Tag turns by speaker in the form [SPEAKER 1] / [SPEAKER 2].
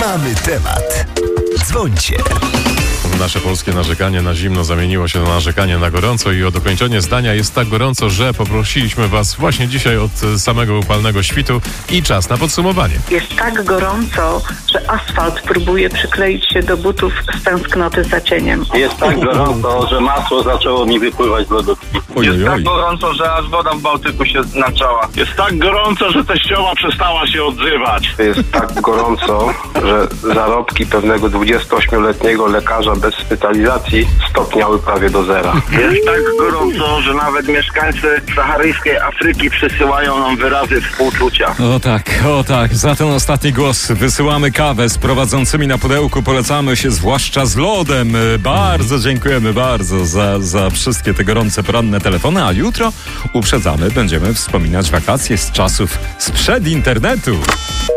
[SPEAKER 1] Mamy temat. Dzwońcie.
[SPEAKER 2] Nasze polskie narzekanie na zimno zamieniło się na narzekanie na gorąco i o dokończenie zdania jest tak gorąco, że poprosiliśmy Was właśnie dzisiaj od samego upalnego świtu i czas na podsumowanie.
[SPEAKER 3] Jest tak gorąco, że asfalt próbuje przykleić się do butów z tęsknoty za cieniem.
[SPEAKER 4] Jest tak gorąco, że masło zaczęło mi wypływać z lodówki.
[SPEAKER 5] Jest tak gorąco, że aż woda w Bałtyku się naczała.
[SPEAKER 4] Jest tak gorąco, że teściowa przestała się odzywać. Jest tak gorąco, że zarobki pewnego 28-letniego lekarza bez specjalizacji stopniały prawie do zera.
[SPEAKER 5] Jest tak gorąco, że nawet mieszkańcy saharyjskiej Afryki przysyłają nam wyrazy współczucia.
[SPEAKER 6] O tak, za ten ostatni głos wysyłamy kawę z prowadzącymi na pudełku, polecamy się zwłaszcza z lodem. Bardzo dziękujemy za wszystkie te gorące poranne telefony, a jutro uprzedzamy, będziemy wspominać wakacje z czasów sprzed internetu.